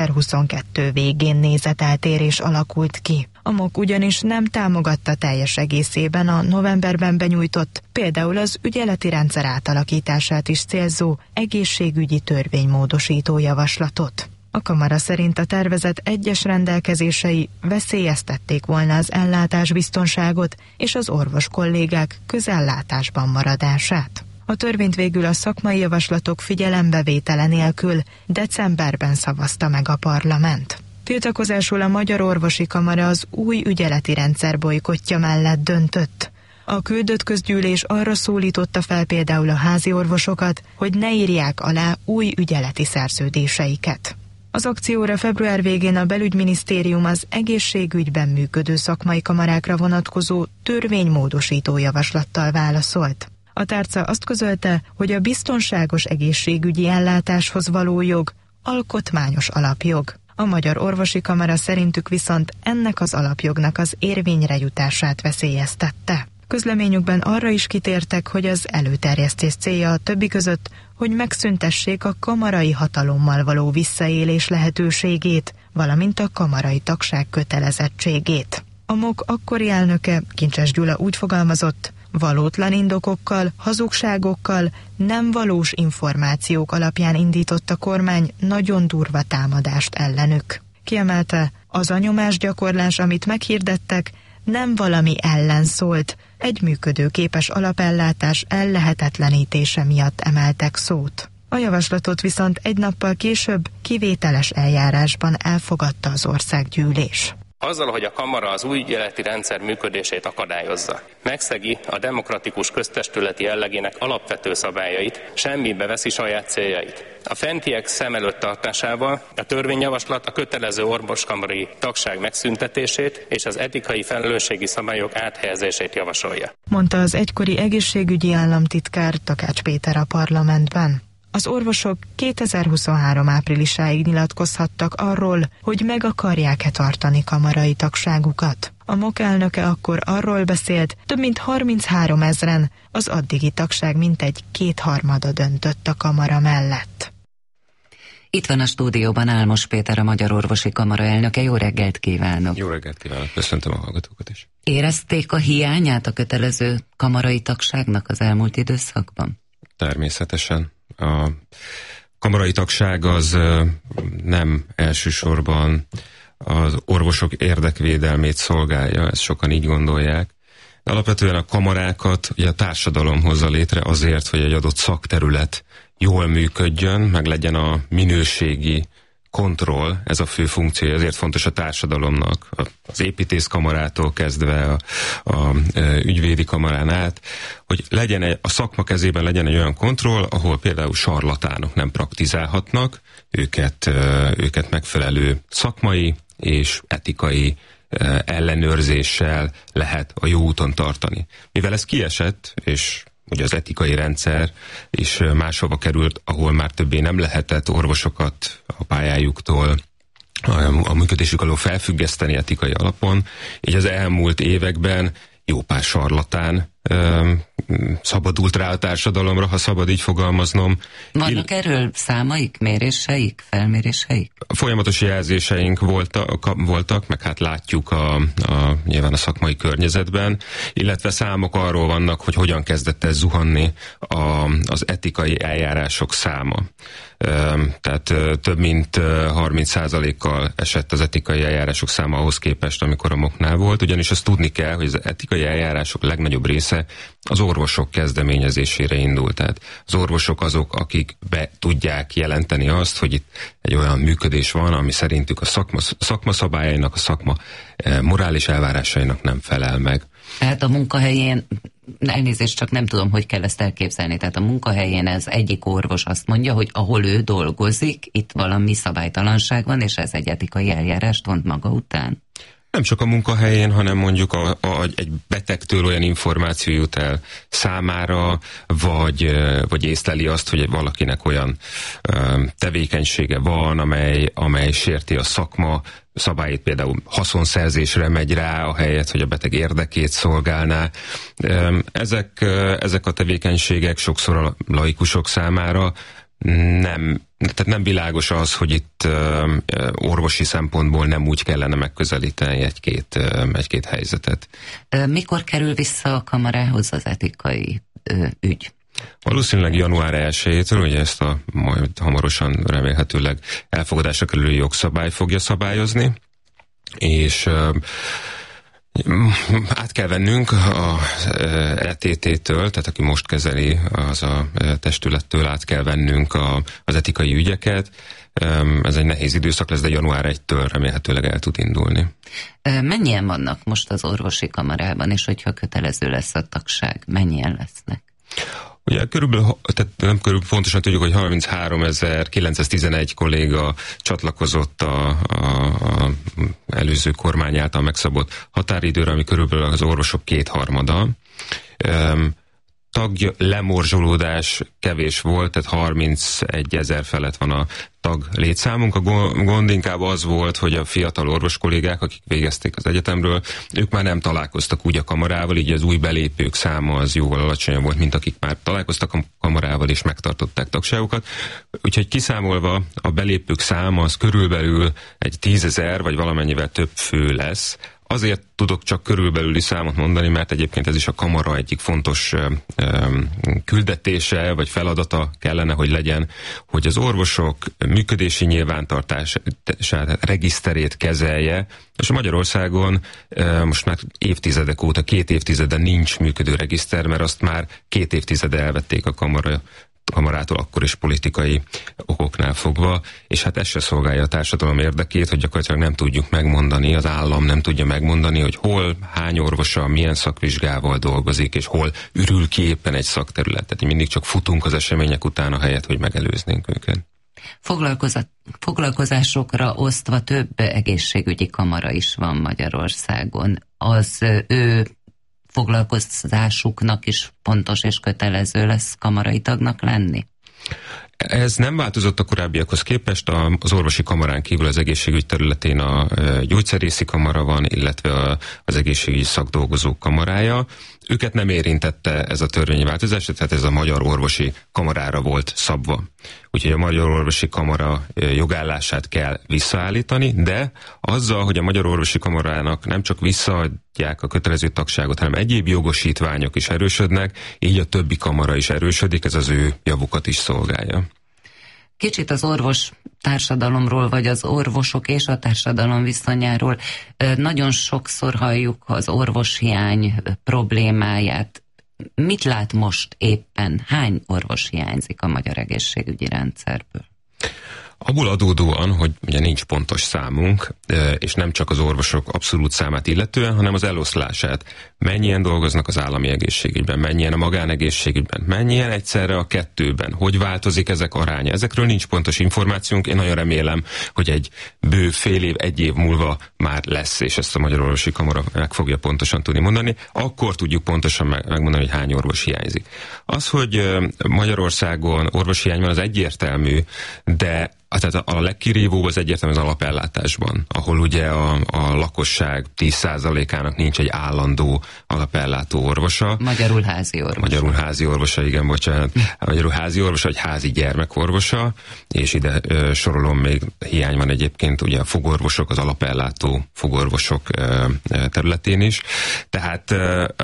2022 végén nézeteltérés alakult ki. A MOK ugyanis nem támogatta teljes egészében a novemberben benyújtott, például az ügyeleti rendszer átalakítását is célzó egészségügyi törvénymódosító javaslatot. A kamara szerint a tervezet egyes rendelkezései veszélyeztették volna az ellátásbiztonságot és az orvos kollégák közellátásban maradását. A törvényt végül a szakmai javaslatok figyelembevétele nélkül decemberben szavazta meg a parlament. Tiltakozásul a Magyar Orvosi Kamara az új ügyeleti rendszer bojkottja mellett döntött. A küldött közgyűlés arra szólította fel például a házi orvosokat, hogy ne írják alá új ügyeleti szerződéseiket. Az akcióra február végén a Belügyminisztérium az egészségügyben működő szakmai kamarákra vonatkozó törvénymódosító javaslattal válaszolt. A tárca azt közölte, hogy a biztonságos egészségügyi ellátáshoz való jog alkotmányos alapjog. A Magyar Orvosi Kamara szerintük viszont ennek az alapjognak az érvényre jutását veszélyeztette. Közleményükben arra is kitértek, hogy az előterjesztés célja a többi között, hogy megszüntessék a kamarai hatalommal való visszaélés lehetőségét, valamint a kamarai tagság kötelezettségét. A MOK akkori elnöke, Kincses Gyula úgy fogalmazott, valótlan indokokkal, hazugságokkal, nem valós információk alapján indított a kormány nagyon durva támadást ellenük. Kiemelte, az a nyomásgyakorlás, amit meghirdettek, nem valami ellen szólt, egy működőképes alapellátás ellehetetlenítése miatt emeltek szót. A javaslatot viszont egy nappal később kivételes eljárásban elfogadta az országgyűlés. Azzal, hogy a kamara az új ügyeleti rendszer működését akadályozza, megszegi a demokratikus köztestületi jellegének alapvető szabályait, semmibe veszi saját céljait. A fentiek szem előtt tartásával a törvényjavaslat a kötelező orvoskamari tagság megszüntetését és az etikai felelősségi szabályok áthelyezését javasolja. Mondta az egykori egészségügyi államtitkár Takács Péter a parlamentben. Az orvosok 2023 áprilisáig nyilatkozhattak arról, hogy meg akarják-e tartani kamarai tagságukat. A MOK elnöke akkor arról beszélt, több mint 33 000-en, az addigi tagság mintegy 2/3 döntött a kamara mellett. Itt van a stúdióban Álmos Péter, a Magyar Orvosi Kamara elnöke. Jó reggelt kívánok! Jó reggelt kívánok, köszöntöm a hallgatókat is. Érezték a hiányát a kötelező kamarai tagságnak az elmúlt időszakban? Természetesen. A kamarai tagság az nem elsősorban az orvosok érdekvédelmét szolgálja, ezt sokan így gondolják. De alapvetően a kamarákat ugye a társadalom hozza létre azért, hogy egy adott szakterület jól működjön, meg legyen a minőségi kontroll, ez a fő funkciója, ezért fontos a társadalomnak, az építészkamarától kezdve a ügyvédi kamarán át, hogy legyen a szakma kezében legyen egy olyan kontroll, ahol például sarlatánok nem praktizálhatnak, őket megfelelő szakmai és etikai ellenőrzéssel lehet a jó úton tartani. Mivel ez kiesett, és ugye az etikai rendszer is máshova került, ahol már többé nem lehetett orvosokat a pályájuktól, a működésük alól felfüggeszteni etikai alapon, így az elmúlt években jó pár sarlatán szabadult rá a társadalomra, ha szabad így fogalmaznom. Vannak erről számaik, méréseik, felméréseik? Folyamatos jelzéseink voltak, meg hát látjuk nyilván a szakmai környezetben, illetve számok arról vannak, hogy hogyan kezdett el zuhanni az etikai eljárások száma. Tehát több mint 30%-kal esett az etikai eljárások száma ahhoz képest, amikor a MOK-nál volt, ugyanis azt tudni kell, hogy az etikai eljárások legnagyobb része az orvosok kezdeményezésére indult. Tehát az orvosok azok, akik be tudják jelenteni azt, hogy itt egy olyan működés van, ami szerintük a szakma szabályainak, a szakma morális elvárásainak nem felel meg. Tehát a munkahelyén, elnézést, csak nem tudom, hogy kell ezt elképzelni. Tehát a munkahelyén ez egyik orvos azt mondja, hogy ahol ő dolgozik, itt valami szabálytalanság van, és ez egy etikai eljárást vont maga után. Nem csak a munkahelyén, hanem mondjuk egy betegtől olyan információ jut el számára, vagy észleli azt, hogy valakinek olyan tevékenysége van, amely sérti a szakma szabályait, például haszonszerzésre megy rá, ahelyett, hogy a beteg érdekét szolgálná. Ezek a tevékenységek sokszor a laikusok számára tehát nem világos az, hogy itt orvosi szempontból nem úgy kellene megközelíteni egy-két helyzetet. Mikor kerül vissza a kamarához az etikai ügy? Valószínűleg január 1-től, ugye ezt a majd hamarosan remélhetőleg elfogadásra kerülő jogszabály fogja szabályozni, és át kell vennünk az ETT-től, tehát aki most kezeli, az a testülettől át kell vennünk az etikai ügyeket. Ez egy nehéz időszak lesz, de január 1-től remélhetőleg el tud indulni. Mennyien vannak most az orvosi kamarában, és hogyha kötelező lesz a tagság, mennyien lesznek? Ugye körülbelül, tehát nem körülbelül pontosan tudjuk, hogy 33.911 kolléga csatlakozott a előző kormány által megszabott határidőre, ami körülbelül az orvosok 2/3. Tag lemorzsolódás kevés volt, tehát 31 000 felett van a tag létszámunk. A gond inkább az volt, hogy a fiatal orvos kollégák, akik végezték az egyetemről, ők már nem találkoztak úgy a kamarával, így az új belépők száma az jóval alacsonyabb volt, mint akik már találkoztak a kamarával és megtartották tagságukat. Úgyhogy kiszámolva a belépők száma az körülbelül egy 10 000 vagy valamennyivel több fő lesz. Azért tudok csak körülbelüli számot mondani, mert egyébként ez is a kamara egyik fontos küldetése, vagy feladata kellene, hogy legyen, hogy az orvosok működési nyilvántartását, regiszterét kezelje, és Magyarországon most már évtizedek óta, 2 évtizede nincs működő regiszter, mert azt már 2 évtizede elvették a kamarától, akkor is politikai okoknál fogva, és hát ez se szolgálja a társadalom érdekét, hogy gyakorlatilag nem tudjuk megmondani, az állam nem tudja megmondani, hogy hol, hány orvosa, milyen szakvizsgával dolgozik, és hol ürül ki éppen egy szakterület. Tehát mindig csak futunk az események után, ahelyett, hogy megelőznénk őket. Foglalkozásokra osztva több egészségügyi kamara is van Magyarországon. Az ő foglalkozásuknak is pontos és kötelező lesz kamarai tagnak lenni? Ez nem változott a korábbiakhoz képest, az orvosi kamarán kívül az egészségügy területén a gyógyszerészi kamara van, illetve az egészségügyi szakdolgozók kamarája. Őket nem érintette ez a törvényi változás, tehát ez a Magyar Orvosi Kamarára volt szabva. Úgyhogy a Magyar Orvosi Kamara jogállását kell visszaállítani, de azzal, hogy a Magyar Orvosi Kamarának nem csak visszaadják a kötelező tagságot, hanem egyéb jogosítványok is erősödnek, így a többi kamara is erősödik, ez az ő javukat is szolgálja. Kicsit az orvos társadalomról, vagy az orvosok és a társadalom viszonyáról. Nagyon sokszor halljuk az orvoshiány problémáját. Mit lát most éppen? Hány orvos hiányzik a magyar egészségügyi rendszerből? Abból adódóan, hogy ugye nincs pontos számunk, és nem csak az orvosok abszolút számát illetően, hanem az eloszlását. Mennyien dolgoznak az állami egészségügyben, mennyien a magánegészségügyben, mennyien egyszerre a kettőben, hogy változik ezek aránya. Ezekről nincs pontos információnk, én nagyon remélem, hogy egy bő fél év, 1 év múlva már lesz, és ezt a Magyar Orvosi Kamara meg fogja pontosan tudni mondani, akkor tudjuk pontosan megmondani, hogy hány orvos hiányzik. Az, hogy Magyarországon orvoshiány van, az egyértelmű, de tehát a legkirívóbb az egyértelműen az alapellátásban, ahol ugye a lakosság 10%-ának nincs egy állandó alapellátó orvosa. Magyarul házi orvosa. Magyarul házi orvosa, igen, bocsánat. Magyarul házi orvosa, vagy házi gyermekorvosa, és ide sorolom még, hiány van egyébként ugye a fogorvosok, az alapellátó fogorvosok területén is. Tehát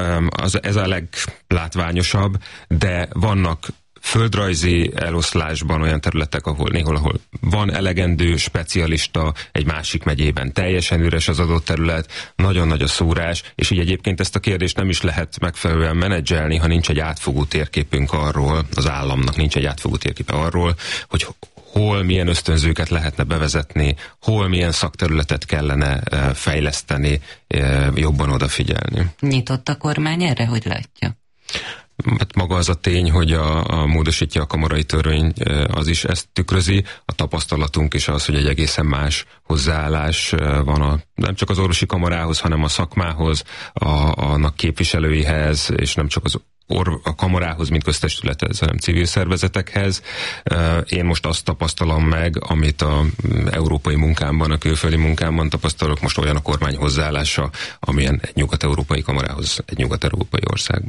ez a leglátványosabb, de vannak földrajzi eloszlásban olyan területek, ahol néhol van elegendő specialista, egy másik megyében teljesen üres az adott terület, nagyon nagy a szórás, és így egyébként ezt a kérdést nem is lehet megfelelően menedzselni, ha nincs egy átfogó térképünk arról, az államnak nincs egy átfogó térképe arról, hogy hol milyen ösztönzőket lehetne bevezetni, hol milyen szakterületet kellene fejleszteni, jobban odafigyelni. Nyitott a kormány erre, hogy látja? Hát maga az a tény, hogy a módosítja a kamarai törvény, az is ezt tükrözi. A tapasztalatunk is az, hogy egy egészen más hozzáállás van nem csak az orvosi kamarához, hanem a szakmához, annak képviselőihez, és nem csak a kamarához, mint köztestülethez, hanem civil szervezetekhez. Én most azt tapasztalom meg, amit az európai munkámban, a külföldi munkámban tapasztalok, most olyan a kormány hozzáállása, amilyen egy nyugat-európai kamarához egy nyugat-európai országban.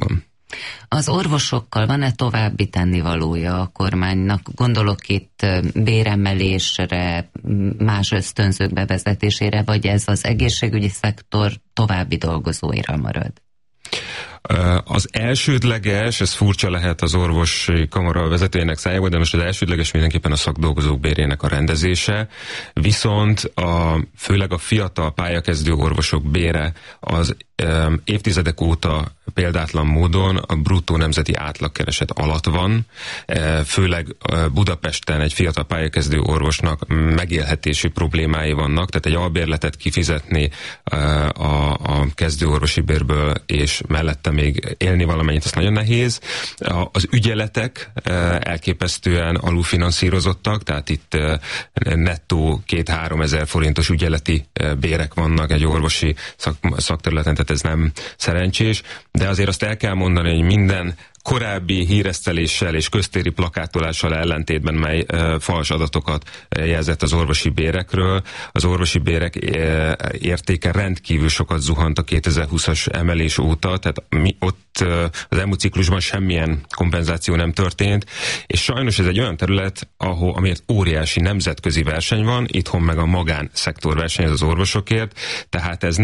Az orvosokkal van-e további tennivalója a kormánynak? Gondolok itt béremelésre, más ösztönzők bevezetésére, vagy ez az egészségügyi szektor további dolgozóira marad? Az elsődleges, ez furcsa lehet az orvosi kamara vezetőjének szájából, de most az elsődleges mindenképpen a szakdolgozók bérének a rendezése, viszont főleg a fiatal pályakezdő orvosok bére az évtizedek óta példátlan módon a bruttó nemzeti átlagkereset alatt van, főleg Budapesten egy fiatal pályakezdő orvosnak megélhetési problémái vannak, tehát egy albérletet kifizetni a kezdőorvosi bérből, és mellette még élni valamennyit, az nagyon nehéz. Az ügyeletek elképesztően alulfinanszírozottak, tehát itt nettó 2-3 ezer forintos ügyeleti bérek vannak egy orvosi szakterületen, tehát ez nem szerencsés, de azért azt el kell mondani, hogy minden korábbi híreszteléssel és köztéri plakátolással ellentétben, mely fals adatokat jelzett az orvosi bérekről. Az orvosi bérek értéke rendkívül sokat zuhant a 2020-as emelés óta, tehát ott az elmúlt ciklusban semmilyen kompenzáció nem történt, és sajnos ez egy olyan terület, amiért óriási nemzetközi verseny van, itthon meg a magánszektor versenyez az orvosokért, tehát ez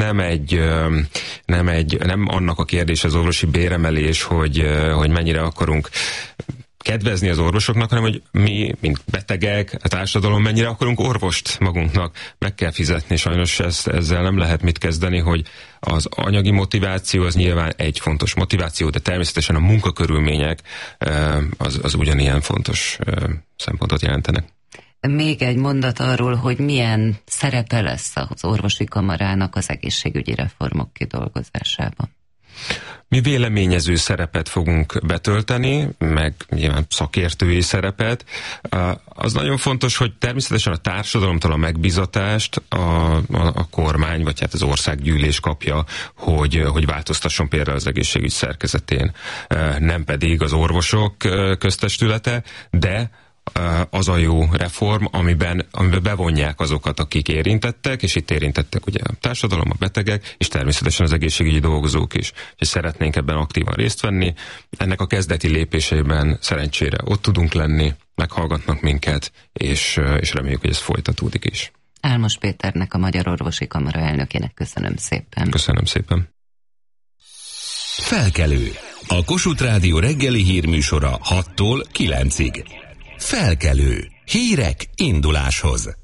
nem annak a kérdés az orvosi béremelés, hogy mennyire akarunk kedvezni az orvosoknak, hanem hogy mi, mint betegek, a társadalom mennyire akarunk orvost magunknak, meg kell fizetni. Sajnos ezzel nem lehet mit kezdeni, hogy az anyagi motiváció az nyilván egy fontos motiváció, de természetesen a munkakörülmények az ugyanilyen fontos szempontot jelentenek. Még egy mondat arról, hogy milyen szerepe lesz az orvosi kamarának az egészségügyi reformok kidolgozásában. Mi véleményező szerepet fogunk betölteni, meg nyilván szakértői szerepet. Az nagyon fontos, hogy természetesen a társadalomtól a megbízatást a kormány, vagy hát az országgyűlés kapja, hogy változtasson például az egészségügy szerkezetén. Nem pedig az orvosok köztestülete, de az a jó reform, amiben bevonják azokat, akik érintettek, és itt érintettek ugye a társadalom, a betegek, és természetesen az egészségügyi dolgozók is. És szeretnénk ebben aktívan részt venni. Ennek a kezdeti lépéseiben szerencsére ott tudunk lenni, meghallgatnak minket, és reméljük, hogy ez folytatódik is. Álmos Péternek, a Magyar Orvosi Kamara elnökének köszönöm szépen. Köszönöm szépen. Felkelő. A Kossuth Rádió reggeli hírműsora 6-tól 9-ig. Felkelő. Hírek induláshoz.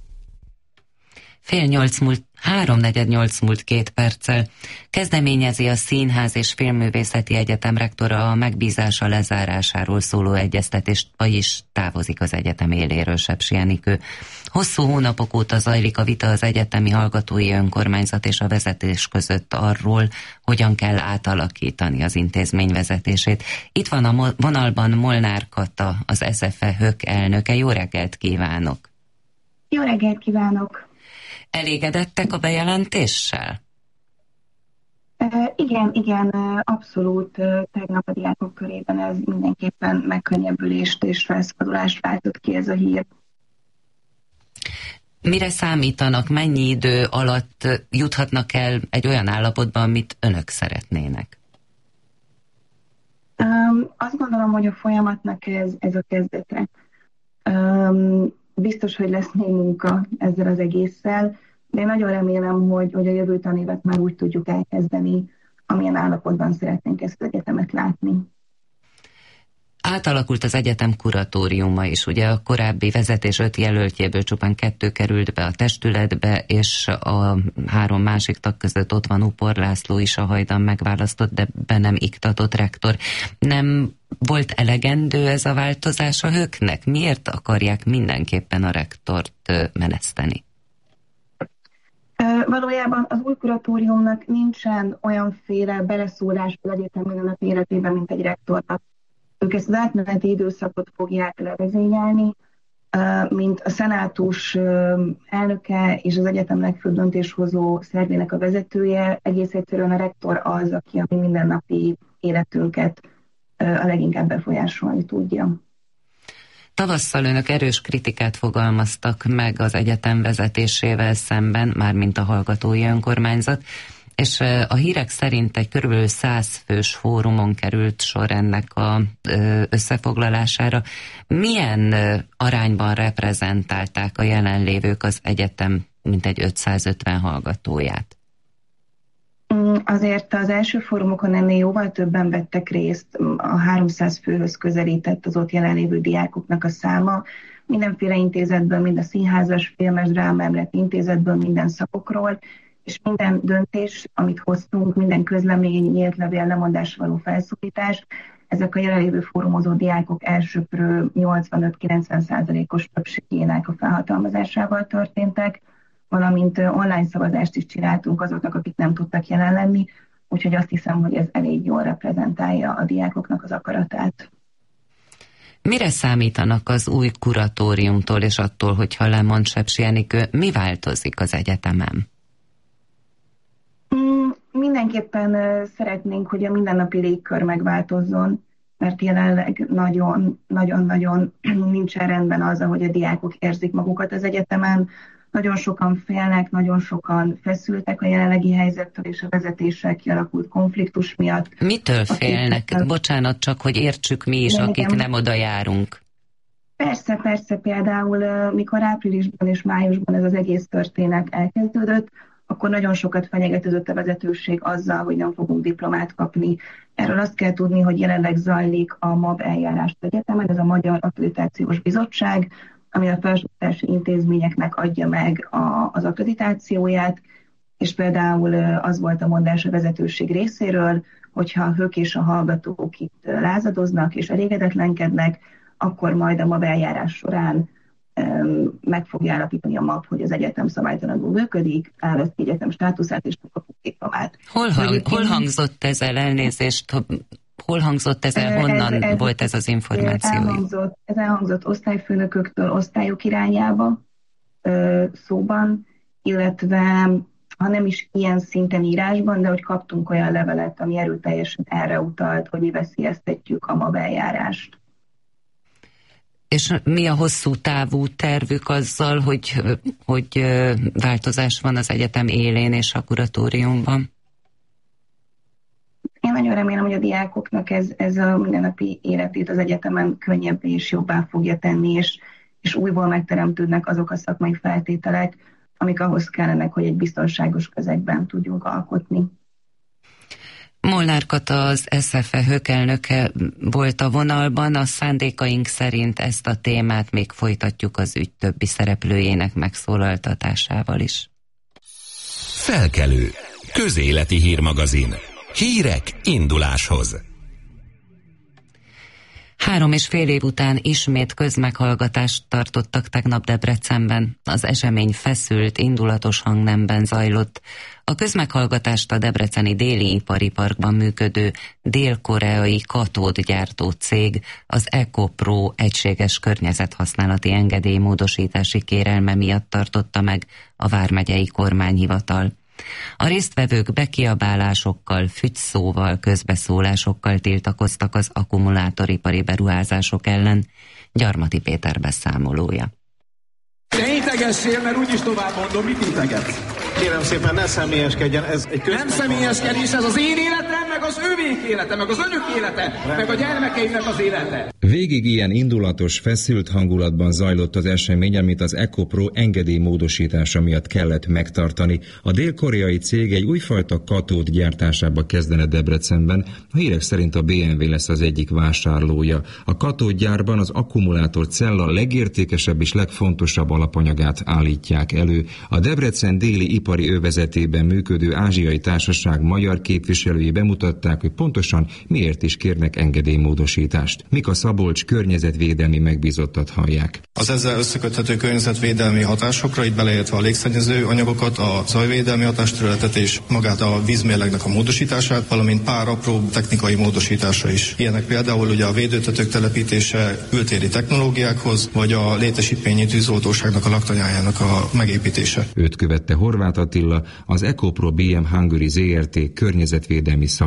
3:48 múlt 2 perccel kezdeményezi a Színház és Filmművészeti Egyetem rektora a megbízása lezárásáról szóló egyeztetést, vagyis távozik az egyetem éléről Sepsi Enikő. Hosszú hónapok óta zajlik a vita az egyetemi hallgatói önkormányzat és a vezetés között arról, hogyan kell átalakítani az intézmény vezetését. Itt van a vonalban Molnár Kata, az SZFE HÖK elnöke. Jó reggelt kívánok! Jó reggelt kívánok! Elégedettek a bejelentéssel? Igen, abszolút. Tegnap a diákok körében ez mindenképpen megkönnyebbülést és felszabadulást váltott ki ez a hír. Mire számítanak, mennyi idő alatt juthatnak el egy olyan állapotba, amit önök szeretnének? Azt gondolom, hogy a folyamatnak ez a kezdete. Biztos, hogy lesz még munka ezzel az egésszel, de én nagyon remélem, hogy a jövő tanévet már úgy tudjuk elkezdeni, amilyen állapotban szeretnénk ezt az egyetemet látni. Átalakult az egyetem kuratóriuma is, ugye a korábbi vezetés 5 jelöltjéből csupán 2 került be a testületbe, és a 3 másik tag között ott van Upor László is, a hajdan megválasztott, de be nem iktatott rektor. Nem volt elegendő ez a változás a HÖK-nek? Miért akarják mindenképpen a rektort meneszteni? Valójában az új kuratóriumnak nincsen olyanféle beleszólás az egyetem mindennapi életében, mint egy rektornak. Ők ezt az átmeneti időszakot fogják levezényelni, mint a szenátus elnöke és az egyetem legfőbb döntéshozó szervének a vezetője. Egész egyszerűen a rektor az, aki a mindennapi életünket a leginkább befolyásolni tudja. Tavasszal önök erős kritikát fogalmaztak meg az egyetem vezetésével szemben, mármint a hallgatói önkormányzat. És a hírek szerint egy körülbelül 100 fős fórumon került sor ennek a összefoglalására. Milyen arányban reprezentálták a jelenlévők az egyetem mintegy 550 hallgatóját? Azért az első fórumokon ennél jóval többen vettek részt, a 300 főhöz közelített az ott jelenlévő diákoknak a száma. Mindenféle intézetből, mind a színházas, filmes, drámaemleti intézetből, minden szakokról, és minden döntés, amit hoztunk, minden közlemény, nyílt levél, lemondásra való felszólítás, ezek a jelenlévő fórumozó diákok elsőprő 85-90%-os többségének a felhatalmazásával történtek, valamint online szavazást is csináltunk azoknak, akik nem tudtak jelen lenni, úgyhogy azt hiszem, hogy ez elég jól reprezentálja a diákoknak az akaratát. Mire számítanak az új kuratóriumtól és attól, hogyha lemond Sepsi Enikő, mi változik az egyetemen? Mindenképpen szeretnénk, hogy a mindennapi légkör megváltozzon, mert jelenleg nagyon-nagyon nincsen rendben az, ahogy a diákok érzik magukat az egyetemen. Nagyon sokan félnek, nagyon sokan feszültek a jelenlegi helyzettől és a vezetéssel kialakult konfliktus miatt. Mitől félnek? Bocsánat, csak hogy értsük mi is, akik nem oda járunk. Persze, például mikor áprilisban és májusban ez az egész történet elkezdődött, akkor nagyon sokat fenyegetődött a vezetőség azzal, hogy nem fogunk diplomát kapni. Erről azt kell tudni, hogy jelenleg zajlik a MAB eljárás egyetemen, ez a Magyar Akkreditációs Bizottság, ami a felsőoktatási intézményeknek adja meg az akkreditációját, és például az volt a mondás a vezetőség részéről, hogyha a hők és a hallgatók itt lázadoznak és elégedetlenkednek, akkor majd a MAB eljárás során meg fogja állapítani a MAB, hogy az egyetem szabálytalanul működik, elveszi egyetem státuszát és kapunk diplomát. Hol hangzott ez el, elnézést? Hol hangzott ez el, honnan volt ez az információ? Ez elhangzott osztályfőnököktől osztályok irányába szóban, illetve ha nem is ilyen szinten írásban, de hogy kaptunk olyan levelet, ami erőteljesen erre utalt, hogy mi veszélyeztetjük a MAB eljárást. És mi a hosszú távú tervük azzal, hogy változás van az egyetem élén és a kuratóriumban? Én nagyon remélem, hogy a diákoknak ez a mindennapi életét az egyetemen könnyebbé és jobbá fogja tenni, és újból megteremtődnek azok a szakmai feltételek, amik ahhoz kellenek, hogy egy biztonságos közegben tudjunk alkotni. Molnár Kata, az SZFE hökelnöke volt a vonalban. A szándékaink szerint ezt a témát még folytatjuk az ügy többi szereplőjének megszólaltatásával is. Felkelő. Közéleti hírmagazin. Hírek induláshoz. 3,5 év után ismét közmeghallgatást tartottak tegnap Debrecenben. Az esemény feszült, indulatos hangnemben zajlott. A közmeghallgatást a debreceni Déli Ipari Parkban működő dél-koreai katódgyártó cég, az EcoPro egységes környezethasználati engedélymódosítási kérelme miatt tartotta meg a vármegyei kormányhivatal. A résztvevők bekiabálásokkal, fügyszóval, közbeszólásokkal tiltakoztak az akkumulátoripari beruházások ellen. Gyarmati Péter beszámolója. Ne integessél, mert úgyis tovább mondom, mit integetsz? Kérem szépen, ne személyeskedjen, ez egy Nem személyeskedés, ez az én életem, meg az övék élete, meg az önök élete, meg a gyermekeimnek az élete. Végig ilyen indulatos, feszült hangulatban zajlott az esemény, amit az EcoPro engedélymódosítása miatt kellett megtartani. A dél-koreai cég egy újfajta katód gyártásába kezdene Debrecenben. A hírek szerint a BMW lesz az egyik vásárlója. A katódgyárban az akkumulátorcella legértékesebb és legfontosabb alapanyagát állítják elő. A Debrecen déli ipari övezetében működő ázsiai társaság magyar képviselői bemutatták, hogy pontosan miért is kérnek engedélymódosítást. Mika Szabolcs környezetvédelmi megbízottat hallják. Az ezzel összeköthető környezetvédelmi hatásokra, itt beleértve a légszennyező anyagokat, a zajvédelmi hatásterületet és magát a vízmérlegnek a módosítását, valamint pár apró technikai módosításra is. Ilyenek például ugye a védőtetők telepítése kültéri technológiákhoz, vagy a létesítményi tűzoltóságnak a laktanyájának a megépítése. Őt követte Horváth Attila, az EcoPro BM Hungary Zrt. Környezetvédelmi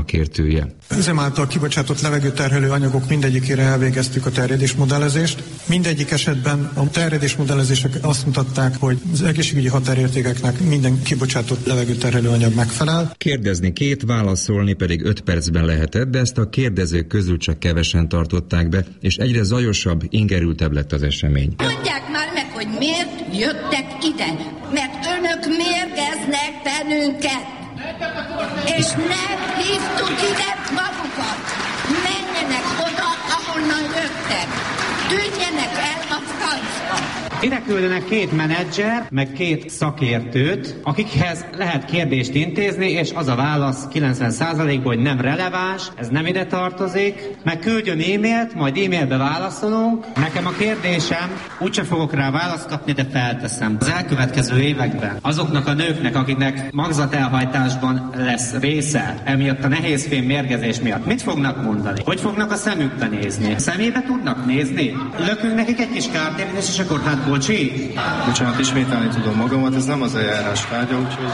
szakértője. Üzem által kibocsátott levegőterhelő anyagok mindegyikére elvégeztük a terjedésmodellezést. Mindegyik esetben a terjedésmodellezések azt mutatták, hogy az egészségügyi határértékeknek minden kibocsátott levegőterhelő anyag megfelel. Kérdezni 2, válaszolni pedig 5 percben lehetett, de ezt a kérdezők közül csak kevesen tartották be, és egyre zajosabb, ingerültebb lett az esemény. Mondják már meg, hogy miért jöttek ide, mert önök mérgeznek bennünket, és nem hívtuk ide magukat. Menjenek oda, ahonnan jöttek. Tűnjenek el a francba. Ide küldenek 2 menedzser, meg 2 szakértőt, akikhez lehet kérdést intézni, és az a válasz 90%-ból, hogy nem releváns, ez nem ide tartozik, meg küldjön e-mailt, majd e-mailbe válaszolunk. Nekem a kérdésem, úgyse fogok rá választ kapni, de felteszem. Az elkövetkező években azoknak a nőknek, akiknek magzatelhajtásban lesz része, emiatt a nehézfém mérgezés miatt, mit fognak mondani? Hogy fognak a szemükbe nézni? Szemébe tudnak nézni? Lökünk nekik egy kis kártérítést, és akkor hát bocsi. Bocsánat, ismételni tudom magamat, ez nem az eljárás tárgya, úgyhogy...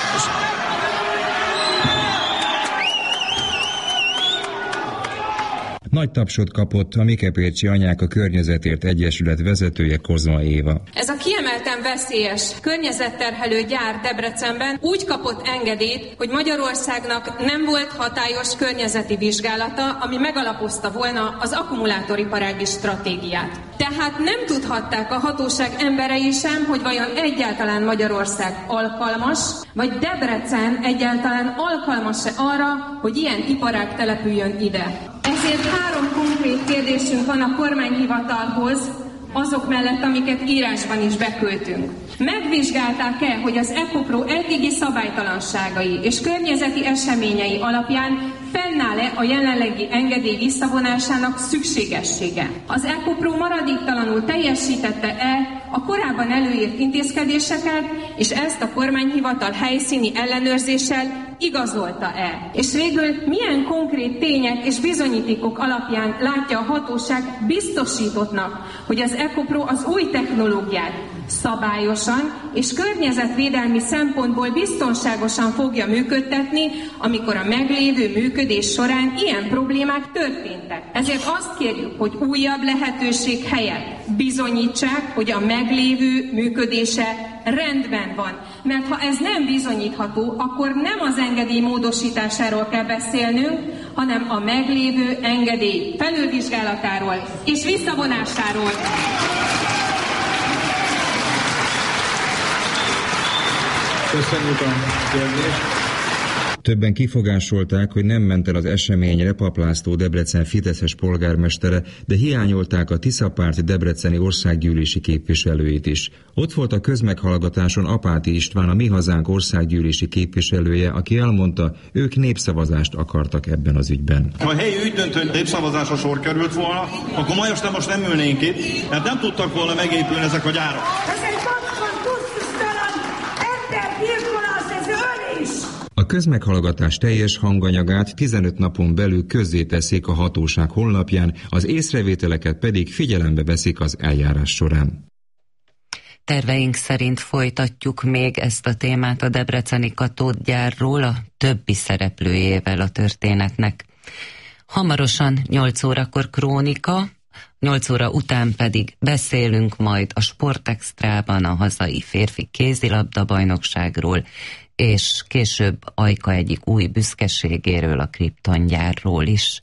Nagy tapsot kapott a Mikepércsi Anyák a Környezetért Egyesület vezetője, Kozma Éva. Ez a kiemelten veszélyes környezetterhelő gyár Debrecenben úgy kapott engedélyt, hogy Magyarországnak nem volt hatályos környezeti vizsgálata, ami megalapozta volna az akkumulátoriparági stratégiát. Tehát nem tudhatták a hatóság emberei sem, hogy vajon egyáltalán Magyarország alkalmas, vagy Debrecen egyáltalán alkalmas-e arra, hogy ilyen iparág települjön ide. Ezért 3 konkrét kérdésünk van a kormányhivatalhoz, azok mellett, amiket írásban is beküldtünk. Megvizsgálták-e, hogy az EcoPro eddigi szabálytalanságai és környezeti eseményei alapján fennáll-e a jelenlegi engedély visszavonásának szükségessége? Az EcoPro maradéktalanul teljesítette-e a korábban előírt intézkedéseket, és ezt a kormányhivatal helyszíni ellenőrzéssel igazolta-e? És végül milyen konkrét tények és bizonyítékok alapján látja a hatóság biztosítottnak, hogy az EcoPro az új technológiát szabályosan és környezetvédelmi szempontból biztonságosan fogja működtetni, amikor a meglévő működés során ilyen problémák történtek. Ezért azt kérjük, hogy újabb lehetőség helyett bizonyítsák, hogy a meglévő működése rendben van. Mert ha ez nem bizonyítható, akkor nem az engedély módosításáról kell beszélnünk, hanem a meglévő engedély felülvizsgálatáról és visszavonásáról. Köszönjük a kérdést. Többen kifogásolták, hogy nem ment el az eseményre Papp László Debrecen fideszes polgármestere, de hiányolták a Tisza-párt debreceni országgyűlési képviselőit is. Ott volt a közmeghallgatáson Apáti István, a Mi Hazánk országgyűlési képviselője, aki elmondta, ők népszavazást akartak ebben az ügyben. Ha a helyi ügydöntő népszavazásra sor került volna, akkor most nem ülnénk itt, mert nem tudtak volna megépülni ezek a gyárak. A közmeghallgatás teljes hanganyagát 15 napon belül közzéteszik a hatóság honlapján, az észrevételeket pedig figyelembe veszik az eljárás során. Terveink szerint folytatjuk még ezt a témát a debreceni katódgyárról a többi szereplőjével a történetnek. Hamarosan 8 órakor krónika, 8 óra után pedig beszélünk majd a Sportextrában a hazai férfi kézilabda bajnokságról, és később Ajka egyik új büszkeségéről, a kriptongyárról is.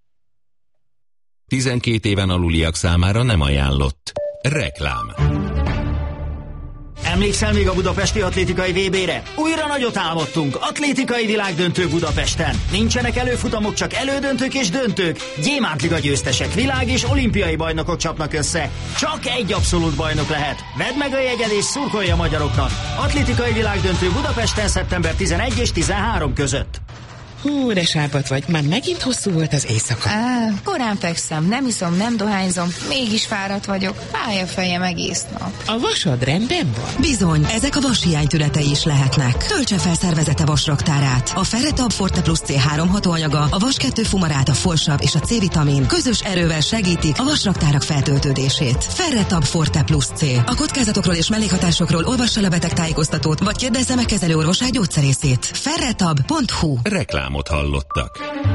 12 éven aluliak számára nem ajánlott. Reklám. Emlékszel még a budapesti atlétikai VB-re? Újra nagyot álmodtunk, atlétikai világdöntő Budapesten. Nincsenek előfutamok, csak elődöntők és döntők. Gyémántliga győztesek, világ és olimpiai bajnokok csapnak össze. Csak egy abszolút bajnok lehet. Vedd meg a jegyed és szurkolj a magyaroknak. Atlétikai világdöntő Budapesten szeptember 11 és 13 között. Hú, de sápat vagy. Már megint hosszú volt az éjszaka. Korán fekszem, nem iszom, nem dohányzom, mégis fáradt vagyok. Fáj a fejem egész nap. A vasad rendben van? Bizony, ezek a vashiány tünetei is lehetnek. Töltse fel szervezete vasraktárát. A Ferretab Forte Plus C3 hatóanyaga, a vas 2 fumarát, a folsav és a C-vitamin közös erővel segítik a vasraktárak feltöltődését. Ferretab Forte Plus C. A kockázatokról és mellékhatásokról olvassa le betegtájékoztatót, vagy kérdezze meg kezelőorvosát, gyógyszerészét. Ferretab.hu. Reklám reklámot hallottak.